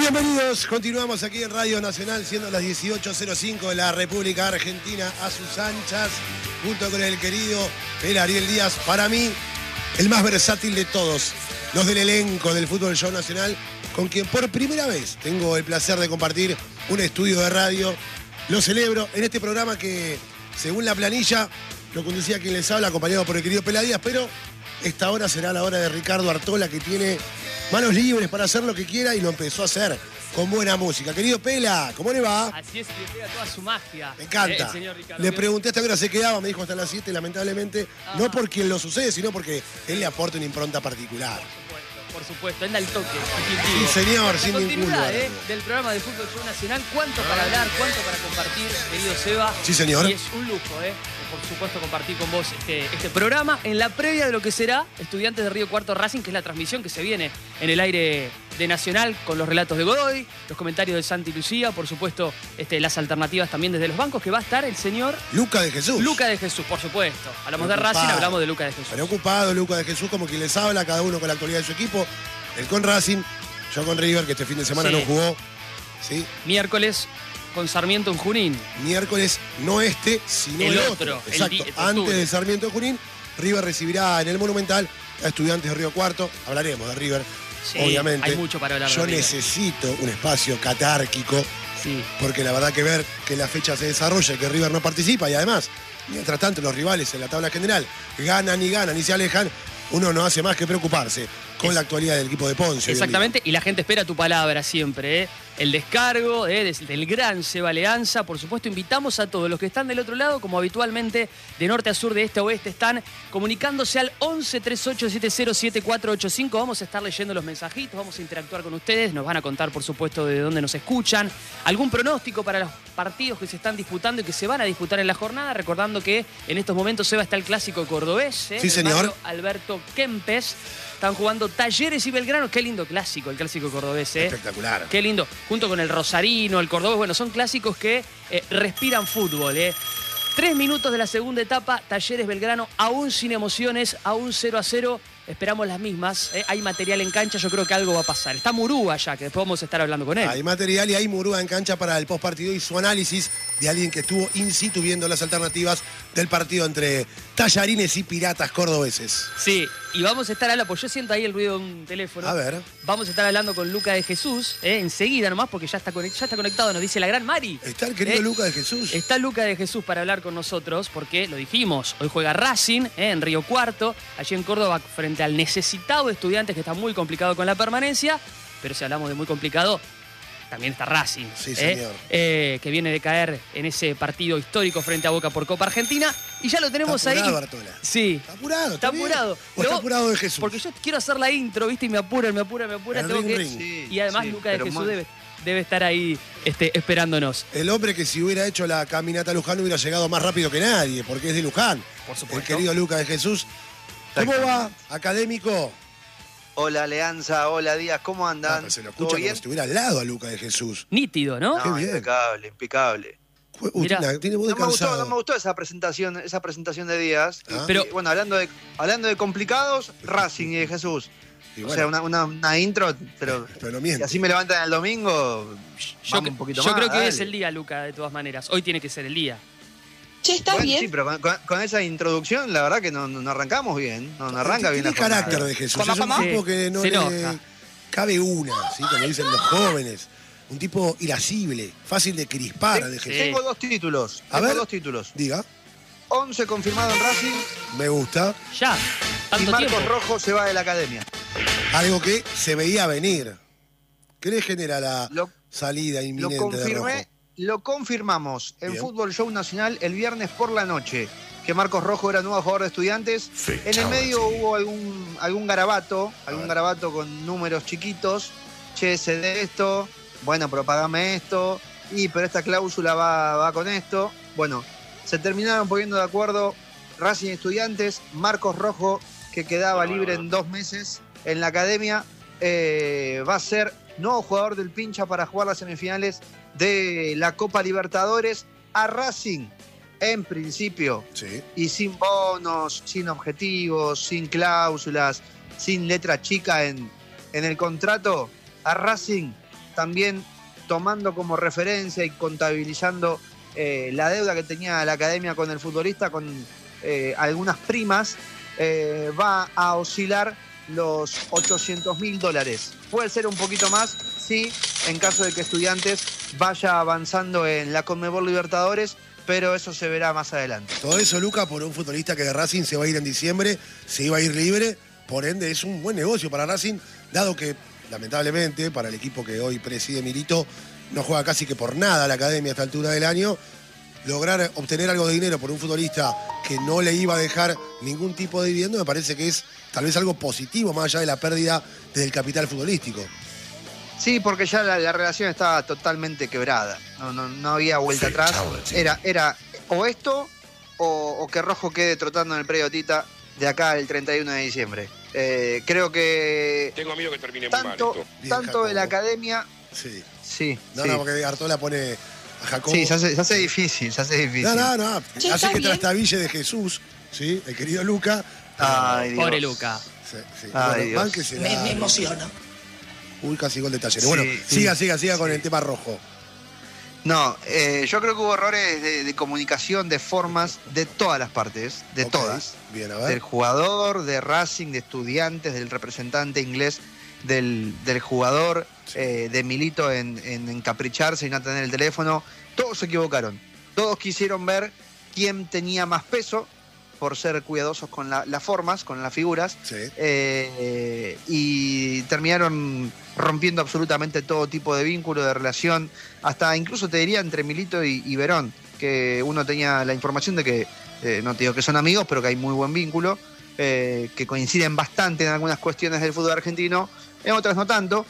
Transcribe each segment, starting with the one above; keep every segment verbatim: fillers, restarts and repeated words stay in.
Bienvenidos, continuamos aquí en Radio Nacional, siendo las dieciocho cero cinco de la República Argentina, a sus anchas, junto con el querido el Ariel Díaz, para mí, el más versátil de todos, los del elenco del Fútbol Show Nacional, con quien por primera vez tengo el placer de compartir un estudio de radio. Lo celebro en este programa que, según la planilla, lo conducía quien les habla, acompañado por el querido Pela Díaz, pero esta hora será la hora de Ricardo Artola, que tiene manos libres para hacer lo que quiera y lo empezó a hacer con buena música. Querido Pela, ¿cómo le va? Así es, que le pega toda su magia. Me encanta. El señor Ricardo. Le pregunté hasta qué hora se quedaba, me dijo hasta las siete, lamentablemente. Ah. No por quien lo sucede, sino porque él le aporta una impronta particular. Por supuesto, anda al toque. Sí, señor, sin ningún continuidad, lugar. ¿eh? Del programa de Fútbol Show Nacional. ¿Cuánto para hablar? ¿Cuánto para compartir, querido Seba? Sí, señor. Y es un lujo, ¿eh? Por supuesto, compartir con vos este, este programa en la previa de lo que será Estudiantes de Río Cuarto Racing, que es la transmisión que se viene en el aire de Nacional con los relatos de Godoy, los comentarios de Santi Lucía, por supuesto, este, las alternativas también desde los bancos, que va a estar el señor Luca de Jesús. Luca de Jesús, por supuesto. Hablamos de Preocupado. Racing, hablamos de Luca de Jesús. Preocupado, Luca de Jesús, como quien les habla, cada uno con la actualidad de su equipo. Él con Racing, yo con River, que este fin de semana Sí. no jugó. ¿Sí? Miércoles con Sarmiento en Junín. Miércoles, no este, sino El el, otro, otro. el Exacto. di- el Antes octubre. de Sarmiento de Junín, River recibirá en el Monumental a Estudiantes de Río Cuarto. Hablaremos de River, Sí, obviamente. hay mucho para hablar de Yo River. necesito un espacio catárquico, Sí. porque la verdad que ver que la fecha se desarrolla y que River no participa, y además, mientras tanto los rivales en la tabla general ganan y ganan y se alejan, uno no hace más que preocuparse con Es- la actualidad del equipo de Ponce. hoy en día. Exactamente, y la gente espera tu palabra siempre, ¿eh? El descargo ¿eh? Des- del gran Seba Leanza. Por supuesto, invitamos a todos los que están del otro lado, como habitualmente, de norte a sur, de este a oeste, están comunicándose al once treinta y ocho setenta siete cuatro ocho cinco. Vamos a estar leyendo los mensajitos, vamos a interactuar con ustedes, nos van a contar, por supuesto, de dónde nos escuchan. Algún pronóstico para los partidos que se están disputando y que se van a disputar en la jornada, recordando que en estos momentos, Seba, está el clásico cordobés, ¿eh? Sí, El señor. barrio Alberto Kempes. Están jugando Talleres y Belgrano. Qué lindo clásico, el clásico cordobés, ¿eh? Espectacular. Qué lindo. Junto con el Rosarino, el Cordobés. Bueno, son clásicos que eh, respiran fútbol, ¿eh? Tres minutos de la segunda etapa. Talleres Belgrano aún sin emociones, aún cero a cero. Esperamos las mismas. ¿eh? Hay material en cancha, yo creo que algo va a pasar. Está Murúa ya, que después vamos a estar hablando con él. Hay material y hay Murúa en cancha para el postpartido y su análisis de alguien que estuvo in situ viendo las alternativas del partido entre Tallarines y Piratas cordobeses. Sí, y vamos a estar hablando, pues yo siento ahí el ruido de un teléfono. A ver. Vamos a estar hablando con Luca de Jesús, ¿eh? enseguida nomás, porque ya está, conect- ya está conectado, nos dice la gran Mari. ¿Está el querido Eh, Luca de Jesús? Está Luca de Jesús para hablar con nosotros, porque lo dijimos, hoy juega Racing ¿eh? en Río Cuarto, allí en Córdoba, frente al necesitado de Estudiantes, que está muy complicado con la permanencia, pero si hablamos de muy complicado, también está Racing, Sí, ¿eh? señor. Eh, que viene de caer en ese partido histórico frente a Boca por Copa Argentina, y ya lo tenemos Está ahí. apurado, Artola. Sí. Está apurado, Está bien. apurado. ¿O Pero- está apurado de Jesús? Porque yo quiero hacer la intro, ¿viste? Y me apuran, me apuran, me apuran. El tengo ring, que... ring. Sí, Y además sí, Luca de pero Jesús más- debe, debe estar ahí este, esperándonos. El hombre que si hubiera hecho la caminata a Luján hubiera llegado más rápido que nadie, porque es de Luján. Por supuesto. El querido Luca de Jesús. ¿Cómo va, académico? Hola, Leanza, hola, Díaz, ¿cómo Ah, andan? pero se lo ¿Todo escucha como bien? si estuviera al lado a Luca de Jesús. Nítido, ¿no? No, Qué bien. impecable, impecable. Uy, Mirá. tiene, tiene voz de No me, gustó, cansado. no me gustó esa presentación, esa presentación de Díaz. Ah. Pero- Y, bueno, hablando de, hablando de complicados, Racing y de Jesús. Y O bueno, sea, una, una, una intro, pero pero no si miente. así me levantan el domingo, Yo, vamos cre- un poquito yo más, creo que hoy dale. es el día, Luca, de todas maneras. Hoy tiene que ser el día. Che, ¿estás Bueno, bien? sí, pero con, con- con esa introducción, la verdad que no, no arrancamos bien. No, no arranca bien Tiene la jornada. carácter de Jesús. ¿Cómo, Es un cómo? tipo que no Se le enoja. cabe una, ¿sí? Como dicen los jóvenes. Un tipo irascible, fácil de crispar de Sí. Jesús. Tengo dos títulos. A tengo ver. dos títulos. Diga, once confirmado en Racing me gusta. Ya. y Tanto Marcos tiempo. Rojo se va de la academia. Algo que se veía venir. ¿Qué le genera la Lo- salida Lo inminente de Rojo? confirmé, lo confirmamos en Bien. Fútbol Show Nacional el viernes por la noche, que Marcos Rojo era nuevo jugador de Estudiantes. En el medio hubo algún, algún garabato, algún ver. garabato con números chiquitos. Che, cede esto, bueno, pero pagame esto, y pero esta cláusula va, va con esto. Bueno, se terminaron poniendo de acuerdo Racing y Estudiantes, Marcos Rojo, que quedaba libre en dos meses en la academia, eh, va a ser nuevo jugador del Pincha para jugar las semifinales de la Copa Libertadores. A Racing, en principio, Sí. y sin bonos, sin objetivos, sin cláusulas, sin letra chica en, en el contrato, a Racing también tomando como referencia y contabilizando eh, la deuda que tenía la academia con el futbolista, con eh, algunas primas, eh, va a oscilar los ochocientos mil dólares. Puede ser un poquito más, sí, en caso de que Estudiantes vaya avanzando en la Conmebol Libertadores, pero eso se verá más adelante. Todo eso, Luca, por un futbolista que de Racing se va a ir en diciembre, se iba a ir libre, por ende es un buen negocio para Racing, dado que, lamentablemente, para el equipo que hoy preside Milito, no juega casi que por nada la academia a esta altura del año. Lograr obtener algo de dinero por un futbolista que no le iba a dejar ningún tipo de dividendo me parece que es tal vez algo positivo, más allá de la pérdida del capital futbolístico. Sí, porque ya la, la relación estaba totalmente quebrada. No, no, no había vuelta sí, atrás. Era, era o esto o, o que Rojo quede trotando en el predio Tita de acá el treinta y uno de diciembre. Eh, creo que... Tengo miedo que termine tanto, muy mal esto. Tanto de la academia... Sí. Sí. No, sí. no, porque Artola pone a Jacobo... Sí, se hace, se hace difícil, se hace difícil. No, no, no. Hace que trastabille de Jesús, ¿sí? El querido Luca. Ay, Dios. Pobre Luca. Sí, sí. Ay, bueno, Dios. me, me emociona. Uy, casi gol de Talleres. Sí, bueno, sí, siga, siga, siga sí. con el tema rojo. No, eh, yo creo que hubo errores de, de comunicación, de formas, de todas las partes, de Okay. todas. Bien, a ver. Del jugador, de Racing, de Estudiantes, del representante inglés, del, del jugador, Sí. eh, de Milito en, en encapricharse y no tener el teléfono. Todos se equivocaron. Todos quisieron ver quién tenía más peso por ser cuidadosos con la, las formas, con las figuras. Sí. Eh, y terminaron rompiendo absolutamente todo tipo de vínculo, de relación, hasta incluso te diría entre Milito y, y Verón, que uno tenía la información de que, eh, no te digo que son amigos, pero que hay muy buen vínculo, eh, que coinciden bastante en algunas cuestiones del fútbol argentino, en otras no tanto,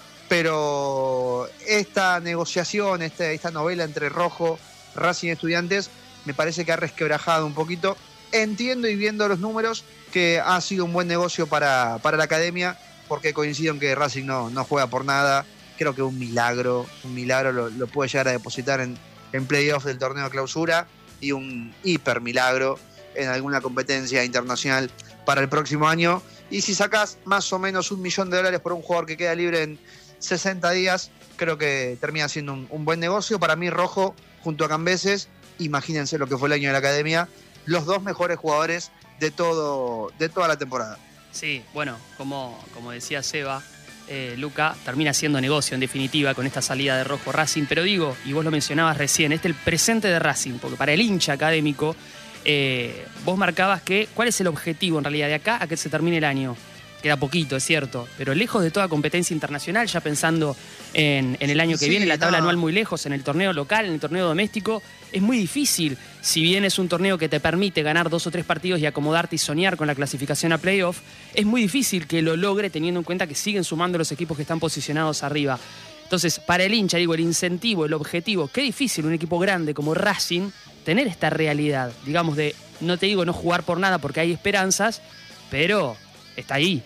pero esta negociación, esta, esta novela entre Rojo, Racing y Estudiantes, me parece que ha resquebrajado un poquito. Entiendo y viendo los números que ha sido un buen negocio para, para la academia, porque coincido en que Racing no, no juega por nada. Creo que un milagro, un milagro lo, lo puede llegar a depositar en, en playoff del torneo de clausura y un hiper milagro en alguna competencia internacional para el próximo año. Y si sacás más o menos un millón de dólares por un jugador que queda libre en sesenta días, creo que termina siendo un, un buen negocio. Para mí, Rojo, junto a Cambeses, imagínense lo que fue el año de la academia, los dos mejores jugadores de todo de toda la temporada. Sí, bueno, como, como decía Seba, eh, Luca termina siendo negocio en definitiva con esta salida de Rojo Racing, pero digo, y vos lo mencionabas recién, este es el presente de Racing, porque para el hincha académico, eh, vos marcabas que, ¿cuál es el objetivo en realidad de acá a que se termine el año? Queda poquito, es cierto, pero lejos de toda competencia internacional, ya pensando en, en el año que Sí, viene, la tabla no. anual muy lejos, en el torneo local, en el torneo doméstico, es muy difícil, si bien es un torneo que te permite ganar dos o tres partidos y acomodarte y soñar con la clasificación a playoff, es muy difícil que lo logre teniendo en cuenta que siguen sumando los equipos que están posicionados arriba. Entonces, para el hincha, digo, el incentivo, el objetivo, qué difícil un equipo grande como Racing tener esta realidad, digamos, de, no te digo no jugar por nada porque hay esperanzas, pero está ahí.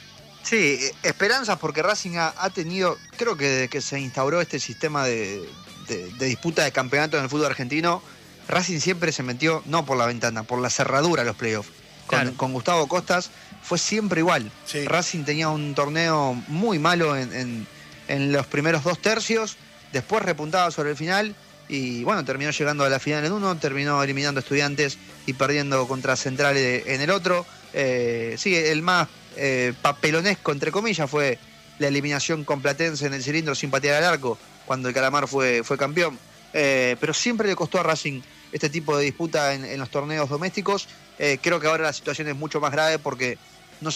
Sí, esperanzas porque Racing ha, ha tenido, creo que desde que se instauró este sistema de, de, de disputa de campeonato en el fútbol argentino, Racing siempre se metió, no por la ventana, por la cerradura a los playoffs. Con, Claro. con Gustavo Costas fue siempre igual. Sí. Racing tenía un torneo muy malo en, en, en los primeros dos tercios, después repuntaba sobre el final y bueno, terminó llegando a la final en uno, terminó eliminando a Estudiantes y perdiendo contra Central en el otro. Eh, sí, el más eh, papelonesco, entre comillas, fue la eliminación con Platense en el cilindro sin patear al arco, cuando el Calamar fue, fue campeón. Eh, pero siempre le costó a Racing este tipo de disputa en, en los torneos domésticos. Eh, creo que ahora la situación es mucho más grave porque